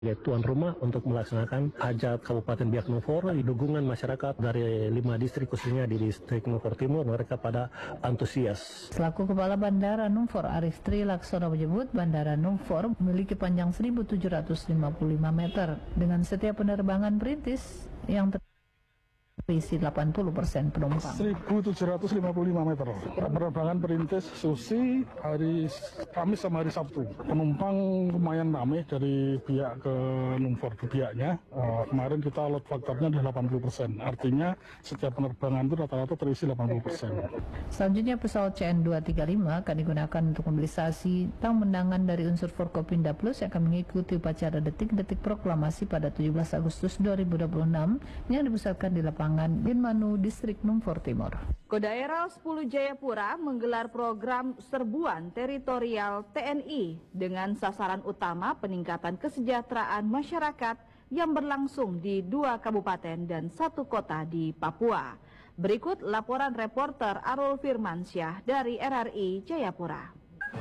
tuan rumah untuk melaksanakan hajat Kabupaten Biak Numfor di dukungan masyarakat dari 5 distrik, khususnya di distrik Numfor Timur. Mereka pada antusias. Selaku Kepala Bandara Numfor, Arif Tri Laksono menyebut Bandara Numfor memiliki panjang 1.755 meter dengan setiap penerbangan perintis yang terisi 80% penumpang. 1.755 meter. Penerbangan perintis Susi hari Kamis sama hari Sabtu. Penumpang lumayan ramai dari Biak ke Numfor ke Biaknya. Kemarin kita load faktornya di 80%. Artinya setiap penerbangan itu rata-rata terisi 80%. Selanjutnya pesawat CN235 akan digunakan untuk mobilisasi tang menangan dari unsur Forkopinda Plus yang akan mengikuti upacara detik-detik proklamasi pada 17 Agustus 2026 yang dipusatkan di lapangan Binmanu, Distrik Numfor Timur. Kodaeral 10 Jayapura menggelar program serbuan teritorial TNI dengan sasaran utama peningkatan kesejahteraan masyarakat yang berlangsung di 2 kabupaten dan 1 kota di Papua. Berikut laporan reporter Arul Firmansyah dari RRI Jayapura.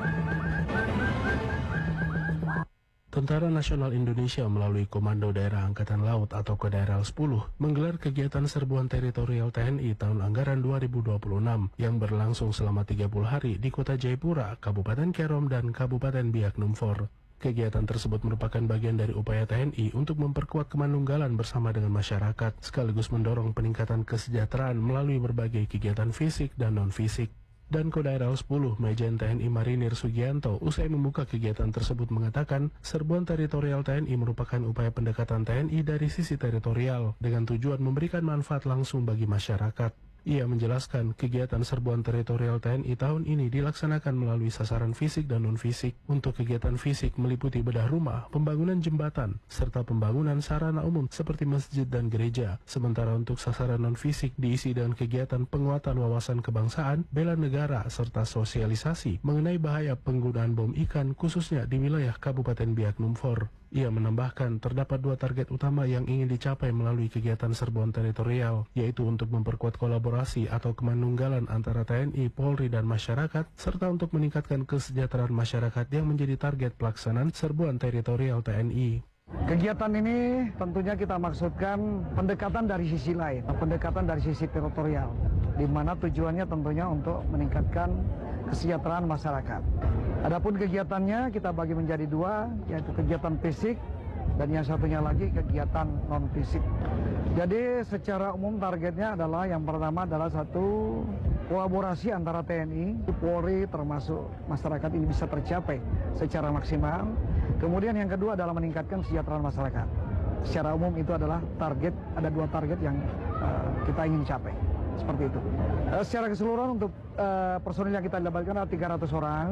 Tentara Nasional Indonesia melalui Komando Daerah Angkatan Laut atau Kodaeral 10 menggelar kegiatan serbuan teritorial TNI tahun anggaran 2026 yang berlangsung selama 30 hari di Kota Jayapura, Kabupaten Kerom, dan Kabupaten Biak Numfor. Kegiatan tersebut merupakan bagian dari upaya TNI untuk memperkuat kemanunggalan bersama dengan masyarakat, sekaligus mendorong peningkatan kesejahteraan melalui berbagai kegiatan fisik dan non-fisik. Dan Kodaeral 10 Majen TNI Marinir Sugianto usai membuka kegiatan tersebut mengatakan serbuan teritorial TNI merupakan upaya pendekatan TNI dari sisi teritorial dengan tujuan memberikan manfaat langsung bagi masyarakat. Ia menjelaskan kegiatan serbuan teritorial TNI tahun ini dilaksanakan melalui sasaran fisik dan non-fisik. Untuk kegiatan fisik meliputi bedah rumah, pembangunan jembatan, serta pembangunan sarana umum seperti masjid dan gereja. Sementara untuk sasaran non-fisik diisi dengan kegiatan penguatan wawasan kebangsaan, bela negara, serta sosialisasi mengenai bahaya penggunaan bom ikan khususnya di wilayah Kabupaten Biak Numfor. Ia menambahkan terdapat 2 target utama yang ingin dicapai melalui kegiatan serbuan teritorial, yaitu untuk memperkuat kolaborasi atau kemanunggalan antara TNI, Polri, dan masyarakat, serta untuk meningkatkan kesejahteraan masyarakat yang menjadi target pelaksanaan serbuan teritorial TNI. Kegiatan ini tentunya kita maksudkan pendekatan dari sisi lain, pendekatan dari sisi teritorial, di mana tujuannya tentunya untuk meningkatkan kesejahteraan masyarakat. Adapun kegiatannya kita bagi menjadi 2, yaitu kegiatan fisik dan yang satunya lagi kegiatan non fisik. Jadi secara umum targetnya adalah yang pertama adalah satu, kolaborasi antara TNI, Polri termasuk masyarakat ini bisa tercapai secara maksimal. Kemudian yang kedua adalah meningkatkan kesejahteraan masyarakat. Secara umum itu adalah target, ada 2 target yang kita ingin capai. Seperti itu. Secara keseluruhan untuk personil yang kita dapatkan ada 300 orang,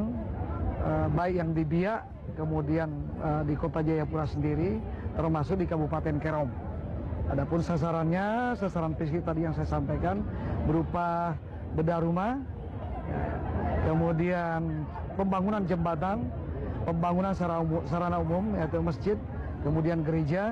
baik yang di Biak, kemudian di Kota Jayapura sendiri, termasuk di Kabupaten Kerom. Adapun sasarannya, sasaran fisik tadi yang saya sampaikan berupa bedah rumah, kemudian pembangunan jembatan, pembangunan sarana umum yaitu masjid, kemudian gereja.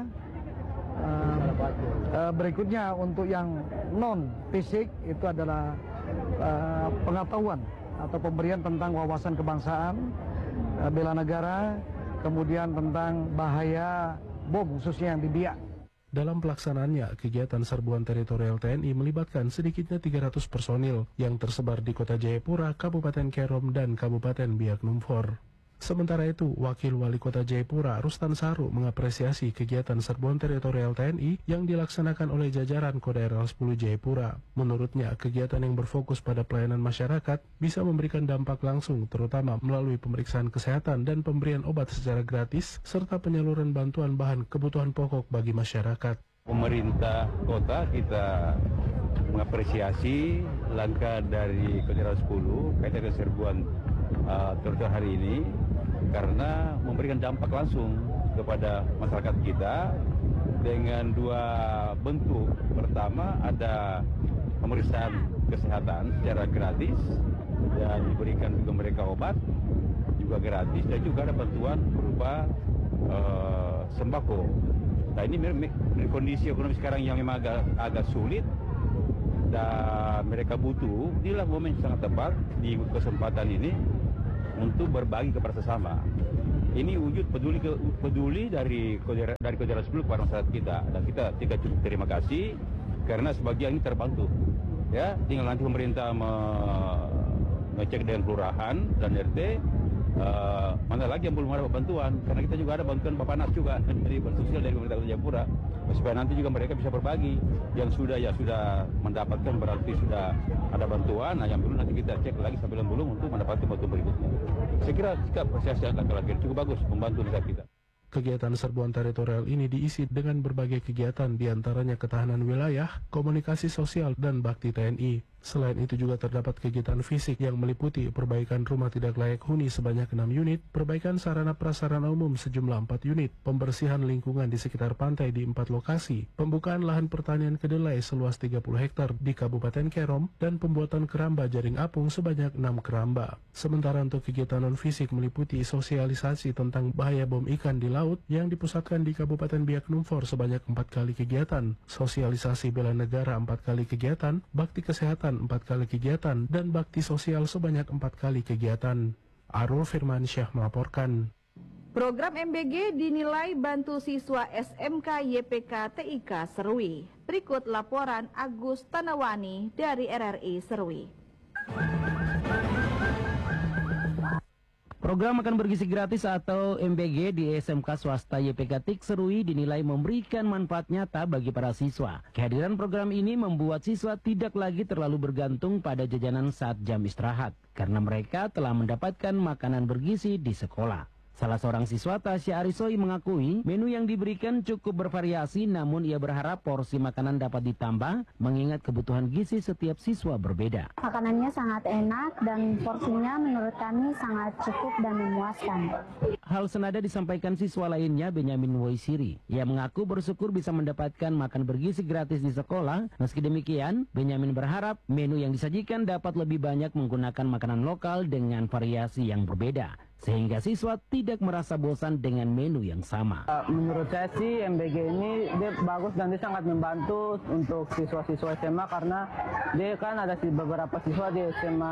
Berikutnya untuk yang non fisik itu adalah pengetahuan atau pemberian tentang wawasan kebangsaan, bela negara, kemudian tentang bahaya bom khususnya yang di Biak. Dalam pelaksanaannya, kegiatan serbuan teritorial TNI melibatkan sedikitnya 300 personil yang tersebar di Kota Jayapura, Kabupaten Kerom, dan Kabupaten Biak Numfor. Sementara itu, Wakil Wali Kota Jayapura, Rustan Saru, mengapresiasi kegiatan serbuan teritorial TNI yang dilaksanakan oleh jajaran Kodaeral 10 Jayapura. Menurutnya, kegiatan yang berfokus pada pelayanan masyarakat bisa memberikan dampak langsung, terutama melalui pemeriksaan kesehatan dan pemberian obat secara gratis, serta penyaluran bantuan bahan kebutuhan pokok bagi masyarakat. Pemerintah kota kita mengapresiasi langkah dari Kodaeral 10 kaitan dengan serbuan teritorial hari ini karena memberikan dampak langsung kepada masyarakat kita dengan 2 bentuk. Pertama ada pemeriksaan kesehatan secara gratis dan diberikan juga mereka obat juga gratis, dan juga ada bantuan berupa sembako. Nah ini kondisi ekonomi sekarang yang memang agak sulit dan mereka butuh, inilah momen yang sangat tepat di kesempatan ini untuk berbagi kepada sesama. Ini wujud peduli dari Kodirel 10 kepada masyarakat kita, dan kita cukup terima kasih karena sebagian ini terbantu. Ya, tinggal nanti pemerintah ngecek dengan kelurahan dan RT mana lagi yang belum ada bantuan, karena kita juga ada bantuan Bapanas juga dari bantuan sosial dari pemerintah Kota Jayapura, supaya nanti juga mereka bisa berbagi. Yang sudah mendapatkan berarti sudah ada bantuan. Nah, yang belum nanti kita cek lagi sampai yang belum untuk mendapatkan bantuan berikutnya. Saya kira sikap apresiasi laki-laki cukup bagus membantu negara kita. Kegiatan serbuan teritorial ini diisi dengan berbagai kegiatan, diantaranya ketahanan wilayah, komunikasi sosial, dan bakti TNI. Selain itu juga terdapat kegiatan fisik yang meliputi perbaikan rumah tidak layak huni sebanyak 6 unit, perbaikan sarana prasarana umum sejumlah 4 unit, pembersihan lingkungan di sekitar pantai di 4 lokasi, pembukaan lahan pertanian kedelai seluas 30 hektar di Kabupaten Kerom, dan pembuatan keramba jaring apung sebanyak 6 keramba. Sementara untuk kegiatan non-fisik meliputi sosialisasi tentang bahaya bom ikan di laut yang dipusatkan di Kabupaten Biak Numfor sebanyak 4 kali kegiatan, sosialisasi bela negara 4 kali kegiatan, bakti kesehatan 4 kali kegiatan, dan bakti sosial sebanyak 4 kali kegiatan. Arul Firmansyah melaporkan. Program MBG dinilai bantu siswa SMK YPK TIK Serui. Berikut laporan Agus Tanawani dari RRI Serui. Program makan bergizi gratis atau MBG di SMK swasta YPK TIK Serui dinilai memberikan manfaat nyata bagi para siswa. Kehadiran program ini membuat siswa tidak lagi terlalu bergantung pada jajanan saat jam istirahat, karena mereka telah mendapatkan makanan bergizi di sekolah. Salah seorang siswa, Tasya Arisoi, mengakui menu yang diberikan cukup bervariasi, namun ia berharap porsi makanan dapat ditambah mengingat kebutuhan gizi setiap siswa berbeda. Makanannya sangat enak dan porsinya menurut kami sangat cukup dan memuaskan. Hal senada disampaikan siswa lainnya, Benyamin Woisiri. Ia mengaku bersyukur bisa mendapatkan makan bergizi gratis di sekolah. Meski demikian, Benyamin berharap menu yang disajikan dapat lebih banyak menggunakan makanan lokal dengan variasi yang berbeda, sehingga siswa tidak merasa bosan dengan menu yang sama. Menurut saya sih MBG ini dia bagus dan dia sangat membantu untuk siswa-siswa SMA, karena dia kan ada beberapa siswa di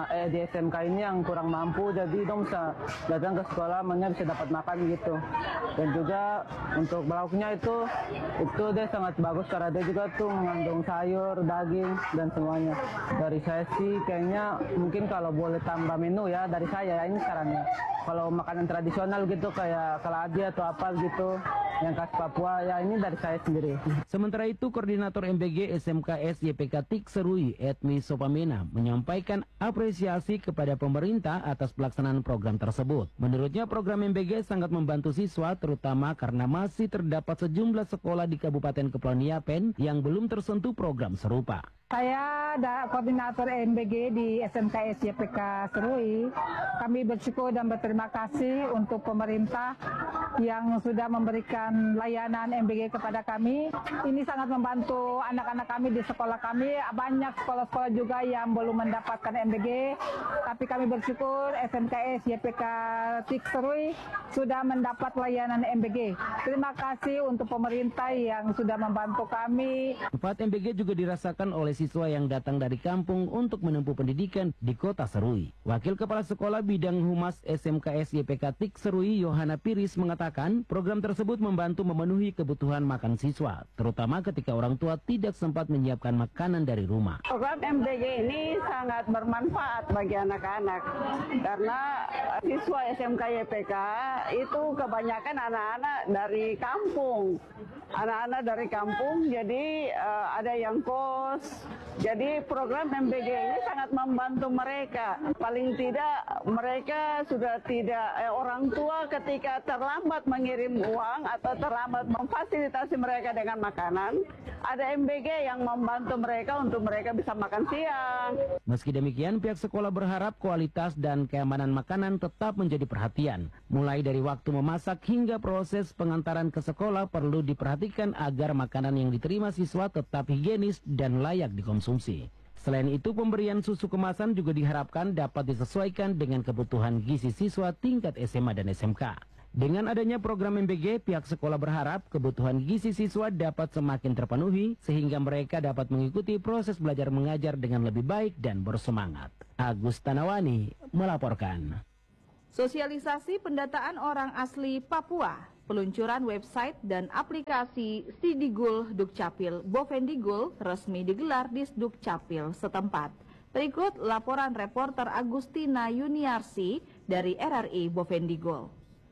SMK ini yang kurang mampu, jadi dong bisa datang ke sekolah bisa dapat makan gitu. Dan juga untuk lauknya itu dia sangat bagus karena dia juga tuh mengandung sayur, daging dan semuanya. Dari saya sih kayaknya mungkin kalau boleh tambah menu ya dari saya ini sarannya. Kalau makanan tradisional gitu kayak keladi atau apa gitu yang khas Papua, ya ini dari saya sendiri. Sementara itu, Koordinator MBG SMKS YPK TIK Serui, Edmi Sopamena, menyampaikan apresiasi kepada pemerintah atas pelaksanaan program tersebut. Menurutnya, program MBG sangat membantu siswa, terutama karena masih terdapat sejumlah sekolah di Kabupaten Kepulauan Yapen yang belum tersentuh program serupa. Saya koordinator MBG di SMKS YPK Serui. Kami bersyukur dan berterima kasih untuk pemerintah yang sudah memberikan layanan MBG kepada kami. Ini sangat membantu anak-anak kami di sekolah kami. Banyak sekolah-sekolah juga yang belum mendapatkan MBG, tapi kami bersyukur SMKS YPK TIK Serui sudah mendapat layanan MBG. Terima kasih untuk pemerintah yang sudah membantu kami. Manfaat MBG juga dirasakan oleh siswa yang datang dari kampung untuk menempuh pendidikan di Kota Serui. Wakil Kepala Sekolah Bidang Humas SMKS YPK TIK Serui, Yohana Piris, mengatakan program tersebut membantu memenuhi kebutuhan makan siswa, terutama ketika orang tua tidak sempat menyiapkan makanan dari rumah. Program MBG ini sangat bermanfaat bagi anak-anak, karena siswa SMK YPK itu kebanyakan anak-anak dari kampung. Jadi ada yang kos. Jadi program MBG ini sangat membantu mereka. Paling tidak mereka sudah tidak orang tua ketika terlambat mengirim uang atau terlambat memfasilitasi mereka dengan makanan, ada MBG yang membantu mereka untuk mereka bisa makan siang. Meski demikian, pihak sekolah berharap kualitas dan keamanan makanan tetap menjadi perhatian. Mulai dari waktu memasak hingga proses pengantaran ke sekolah perlu diperhatikan agar makanan yang diterima siswa tetap higienis dan layak dikonsumsi. Selain itu, pemberian susu kemasan juga diharapkan dapat disesuaikan dengan kebutuhan gizi siswa tingkat SMA dan SMK. Dengan adanya program MBG, pihak sekolah berharap kebutuhan gizi siswa dapat semakin terpenuhi sehingga mereka dapat mengikuti proses belajar mengajar dengan lebih baik dan bersemangat. Agus Tanawani melaporkan. Sosialisasi pendataan orang asli Papua, peluncuran website dan aplikasi Sidigul Dukcapil Bovendigul resmi digelar di Dukcapil setempat. Berikut laporan reporter Agustina Yuniarsi dari RRI Bovendigul.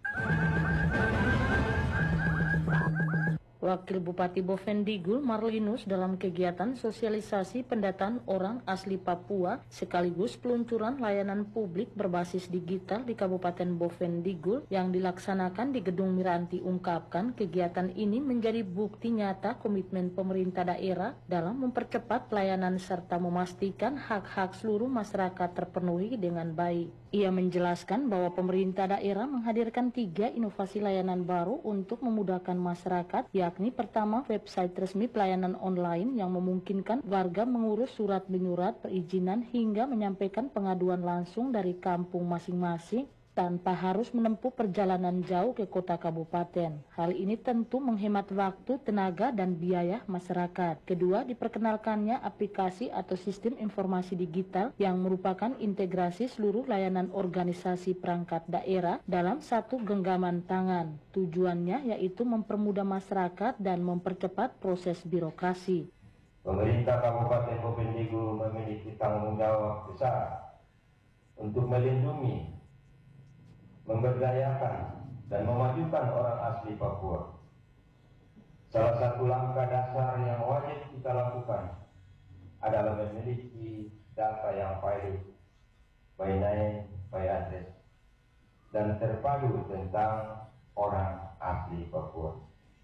Wakil Bupati Bovendigul Marlinus dalam kegiatan sosialisasi pendataan orang asli Papua sekaligus peluncuran layanan publik berbasis digital di Kabupaten Bovendigul yang dilaksanakan di Gedung Miranti ungkapkan kegiatan ini menjadi bukti nyata komitmen pemerintah daerah dalam mempercepat pelayanan serta memastikan hak-hak seluruh masyarakat terpenuhi dengan baik. Ia menjelaskan bahwa pemerintah daerah menghadirkan 3 inovasi layanan baru untuk memudahkan masyarakat, yakni pertama, website resmi pelayanan online yang memungkinkan warga mengurus surat menyurat perizinan hingga menyampaikan pengaduan langsung dari kampung masing-masing tanpa harus menempuh perjalanan jauh ke kota kabupaten. Hal ini tentu menghemat waktu, tenaga, dan biaya masyarakat. Kedua, diperkenalkannya aplikasi atau sistem informasi digital yang merupakan integrasi seluruh layanan organisasi perangkat daerah dalam satu genggaman tangan. Tujuannya yaitu mempermudah masyarakat dan mempercepat proses birokrasi. Pemerintah Kabupaten Bovendigul memiliki tanggung jawab besar untuk melindungi, memberdayakan dan memajukan orang asli Papua. Salah satu langkah dasar yang wajib kita lakukan adalah memiliki data yang valid, by name, by address, dan terpadu tentang orang asli Papua.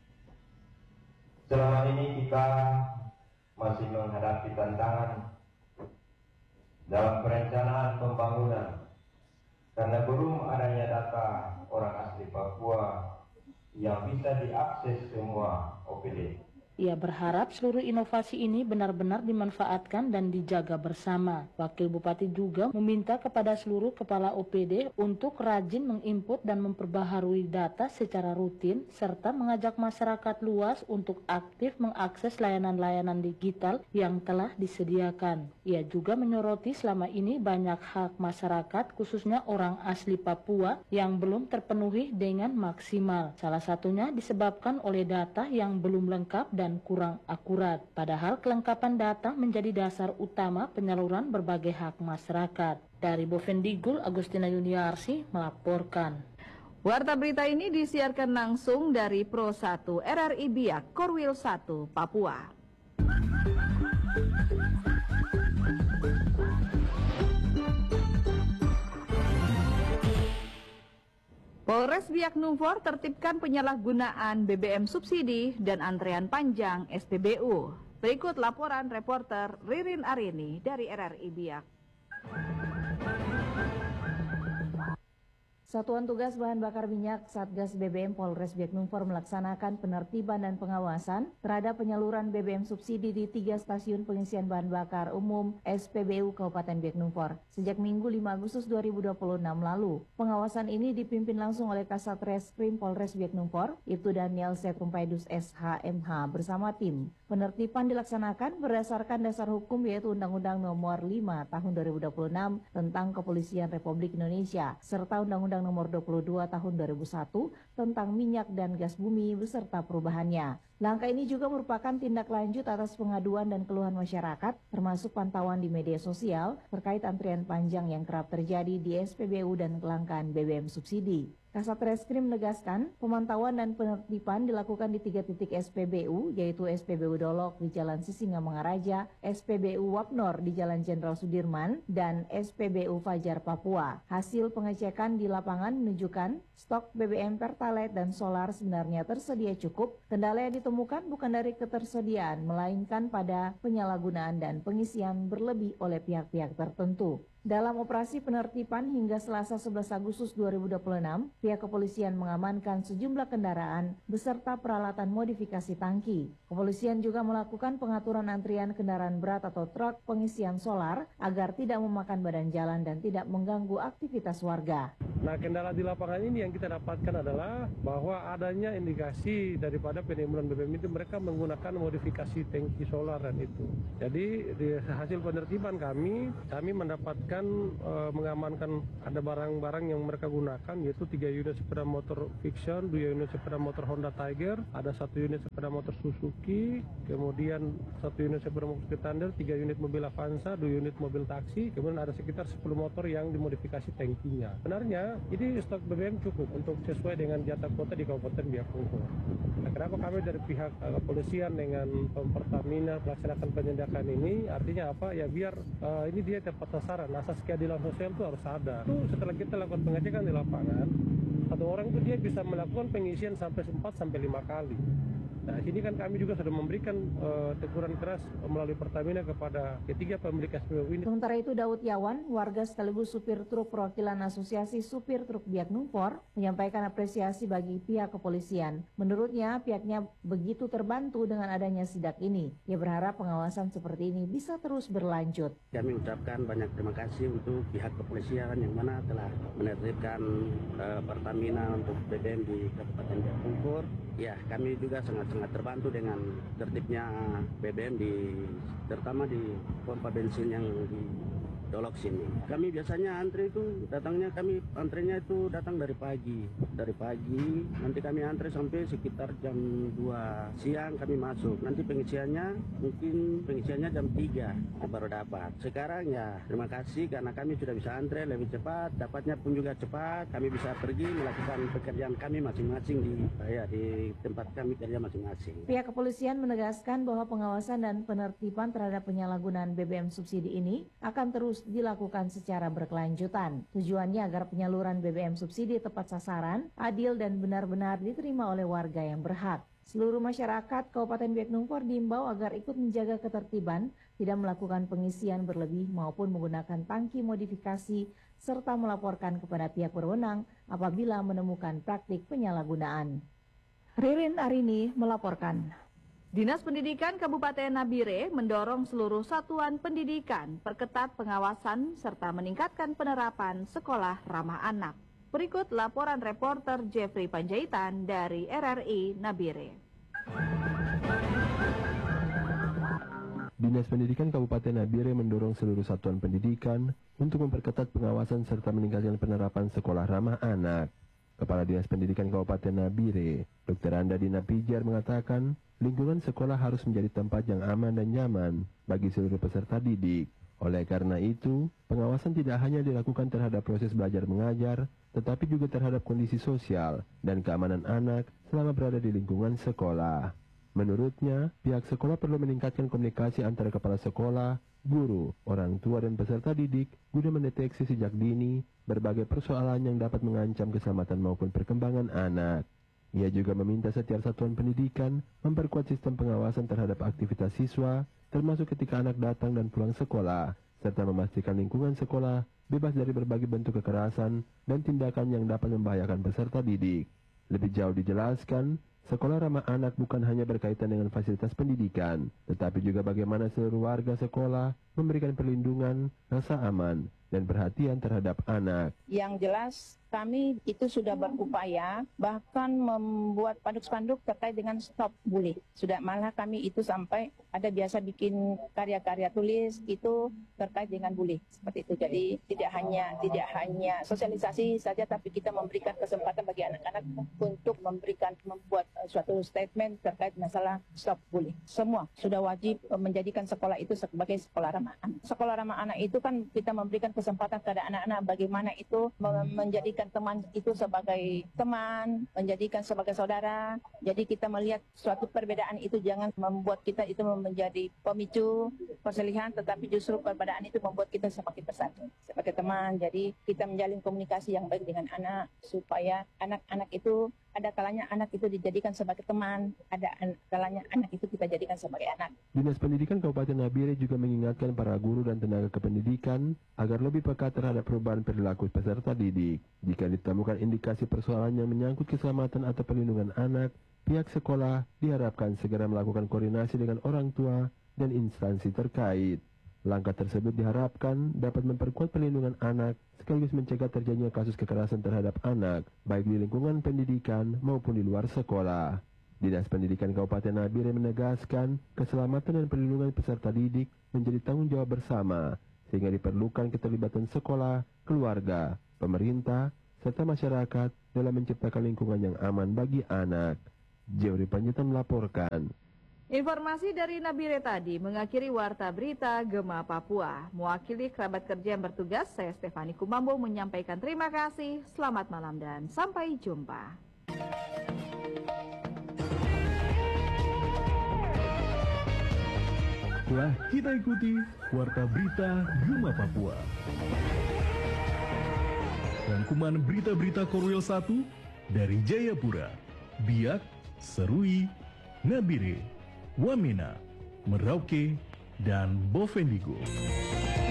Selama ini kita masih menghadapi tantangan dalam perencanaan pembangunan karena belum adanya data orang asli Papua yang bisa diakses semua OPD. Ia berharap seluruh inovasi ini benar-benar dimanfaatkan dan dijaga bersama. Wakil Bupati juga meminta kepada seluruh kepala OPD untuk rajin menginput dan memperbaharui data secara rutin, serta mengajak masyarakat luas untuk aktif mengakses layanan-layanan digital yang telah disediakan. Ia juga menyoroti selama ini banyak hak masyarakat, khususnya orang asli Papua, yang belum terpenuhi dengan maksimal. Salah satunya disebabkan oleh data yang belum lengkap dan kurang akurat. Padahal kelengkapan data menjadi dasar utama penyaluran berbagai hak masyarakat. Dari Bovendigul, Agustina Yuniarsi melaporkan. Warta berita ini disiarkan langsung dari Pro 1 RRI Biak, Korwil 1, Papua. Polres Biak Numfor tertibkan penyalahgunaan BBM subsidi dan antrean panjang SPBU. Berikut laporan reporter Ririn Arini dari RRI Biak. Satuan Tugas Bahan Bakar Minyak Satgas BBM Polres Biak Numfor melaksanakan penertiban dan pengawasan terhadap penyaluran BBM subsidi di 3 stasiun pengisian bahan bakar umum SPBU Kabupaten Biak Numfor sejak Minggu 5 Agustus 2026 lalu. Pengawasan ini dipimpin langsung oleh Kasat Reskrim Polres Biak Numfor, Ibtu Daniel Setrumpaidus SHMH bersama tim. Penertiban dilaksanakan berdasarkan dasar hukum yaitu Undang-Undang Nomor 5 Tahun 2026 tentang Kepolisian Republik Indonesia serta Undang-Undang Nomor 22 Tahun 2001 tentang minyak dan gas bumi beserta perubahannya. Langkah ini juga merupakan tindak lanjut atas pengaduan dan keluhan masyarakat termasuk pantauan di media sosial terkait antrian panjang yang kerap terjadi di SPBU dan kelangkaan BBM subsidi. Kasat Reskrim menegaskan pemantauan dan penertiban dilakukan di 3 titik SPBU yaitu SPBU Dolok di Jalan Sisingamangaraja, SPBU Wapnor di Jalan Jenderal Sudirman, dan SPBU Fajar Papua. Hasil pengecekan di lapangan menunjukkan stok BBM Pertalite dan solar sebenarnya tersedia cukup. Kendala yang ditemukan bukan dari ketersediaan, melainkan pada penyalahgunaan dan pengisian berlebih oleh pihak-pihak tertentu. Dalam operasi penertiban hingga Selasa 11 Agustus 2026, pihak kepolisian mengamankan sejumlah kendaraan beserta peralatan modifikasi tangki. Kepolisian juga melakukan pengaturan antrian kendaraan berat atau truk pengisian solar agar tidak memakan badan jalan dan tidak mengganggu aktivitas warga. Nah, kendala di lapangan ini yang kita dapatkan adalah bahwa adanya indikasi daripada penimbunan BBM itu mereka menggunakan modifikasi tangki solar dan itu. Jadi di hasil penertiban kami mendapatkan dengan mengamankan ada barang-barang yang mereka gunakan, yaitu 3 unit sepeda motor Fiction, 2 unit sepeda motor Honda Tiger, ada 1 unit sepeda motor Suzuki, kemudian 1 unit sepeda motor Thunder, 3 unit mobil Avanza, 2 unit mobil taksi, kemudian ada sekitar 10 motor yang dimodifikasi tangkinya. Sebenarnya ini stok BBM cukup untuk sesuai dengan jatah kuota di Kabupaten Biak Numfor. Nah, kenapa kami dari pihak kepolisian dengan Pertamina melaksanakan penindakan ini? Artinya apa? Ya biar ini dia tepat sasaran. Asas keadilan sosial itu harus ada. Itu setelah kita lakukan pengecekan di lapangan, satu orang itu dia bisa melakukan pengisian sampai 4-5 kali. Nah, sini kan kami juga sudah memberikan teguran keras melalui Pertamina kepada ketiga pemilik SPBU ini. Sementara itu Daud Yawan, warga sekaligus supir truk perwakilan Asosiasi Supir Truk Biak Numfor, menyampaikan apresiasi bagi pihak kepolisian. Menurutnya, pihaknya begitu terbantu dengan adanya sidak ini. Ia berharap pengawasan seperti ini bisa terus berlanjut. Kami ucapkan banyak terima kasih untuk pihak kepolisian yang mana telah menertibkan Pertamina untuk BBM di Kabupaten Biak Numfor. Ya, kami juga sangat terbantu dengan tertibnya BBM terutama di pompa bensin yang di Dolok sini. Kami biasanya antri itu antrenya itu datang dari pagi. Nanti kami antri sampai sekitar jam 2 siang kami masuk. Nanti pengisiannya jam 3 baru dapat. Sekarang ya terima kasih karena kami sudah bisa antri lebih cepat, dapatnya pun juga cepat. Kami bisa pergi melakukan pekerjaan kami masing-masing di tempat kami kerja masing-masing. Pihak kepolisian menegaskan bahwa pengawasan dan penertiban terhadap penyalahgunaan BBM subsidi ini akan terus dilakukan secara berkelanjutan. Tujuannya agar penyaluran BBM subsidi tepat sasaran, adil dan benar-benar diterima oleh warga yang berhak. Seluruh masyarakat Kabupaten Biak Numfor diimbau agar ikut menjaga ketertiban, tidak melakukan pengisian berlebih maupun menggunakan tangki modifikasi, serta melaporkan kepada pihak berwenang apabila menemukan praktik penyalahgunaan. Ririn Arini melaporkan. Dinas Pendidikan Kabupaten Nabire mendorong seluruh satuan pendidikan perketat pengawasan serta meningkatkan penerapan sekolah ramah anak. Berikut laporan reporter Jeffrey Panjaitan dari RRI Nabire. Dinas Pendidikan Kabupaten Nabire mendorong seluruh satuan pendidikan untuk memperketat pengawasan serta meningkatkan penerapan sekolah ramah anak. Kepala Dinas Pendidikan Kabupaten Nabire, Dr. Anda Dina Pijar mengatakan, lingkungan sekolah harus menjadi tempat yang aman dan nyaman bagi seluruh peserta didik. Oleh karena itu, pengawasan tidak hanya dilakukan terhadap proses belajar mengajar, tetapi juga terhadap kondisi sosial dan keamanan anak selama berada di lingkungan sekolah. Menurutnya, pihak sekolah perlu meningkatkan komunikasi antara kepala sekolah, guru, orang tua dan peserta didik guna mendeteksi sejak dini berbagai persoalan yang dapat mengancam keselamatan maupun perkembangan anak. Ia juga meminta setiap satuan pendidikan memperkuat sistem pengawasan terhadap aktivitas siswa, termasuk ketika anak datang dan pulang sekolah, serta memastikan lingkungan sekolah bebas dari berbagai bentuk kekerasan dan tindakan yang dapat membahayakan peserta didik. Lebih jauh dijelaskan, sekolah ramah anak bukan hanya berkaitan dengan fasilitas pendidikan, tetapi juga bagaimana seluruh warga sekolah memberikan perlindungan, rasa aman, dan perhatian terhadap anak. Yang jelas, kami itu sudah berupaya bahkan membuat spanduk-spanduk terkait dengan stop bully. Sudah malah kami itu sampai ada biasa bikin karya-karya tulis itu terkait dengan bully seperti itu. Jadi tidak hanya sosialisasi saja, tapi kita memberikan kesempatan bagi anak-anak untuk membuat suatu statement terkait masalah stop bully. Semua sudah wajib menjadikan sekolah itu sebagai sekolah ramah anak. Sekolah ramah anak itu kan kita memberikan kesempatan kepada anak-anak bagaimana itu menjadikan teman itu sebagai teman, menjadikan sebagai saudara. Jadi kita melihat suatu perbedaan itu jangan membuat kita itu menjadi pemicu perselisihan, tetapi justru perbedaan itu membuat kita semakin bersatu sebagai teman. Jadi kita menjalin komunikasi yang baik dengan anak supaya anak-anak itu ada kalanya anak itu dijadikan sebagai teman, ada kalanya anak itu kita jadikan sebagai anak. Dinas Pendidikan Kabupaten Nabire juga mengingatkan para guru dan tenaga kependidikan agar lebih peka terhadap perubahan perilaku peserta didik. Jika ditemukan indikasi persoalan yang menyangkut keselamatan atau perlindungan anak, pihak sekolah diharapkan segera melakukan koordinasi dengan orang tua dan instansi terkait. Langkah tersebut diharapkan dapat memperkuat perlindungan anak sekaligus mencegah terjadinya kasus kekerasan terhadap anak, baik di lingkungan pendidikan maupun di luar sekolah. Dinas Pendidikan Kabupaten Nabire menegaskan keselamatan dan perlindungan peserta didik menjadi tanggung jawab bersama, sehingga diperlukan keterlibatan sekolah, keluarga, pemerintah, serta masyarakat dalam menciptakan lingkungan yang aman bagi anak. Jewri Panjaitan melaporkan. Informasi dari Nabire tadi mengakhiri Warta Berita Gema Papua. Mewakili kerabat kerja yang bertugas, saya Stefani Kumambo menyampaikan terima kasih, selamat malam dan sampai jumpa. Telah kita ikuti Warta Berita Gema Papua. Rangkuman berita-berita Korwil 1 dari Jayapura, Biak, Serui, Nabire, Wamena, Merauke, dan Bovendigul.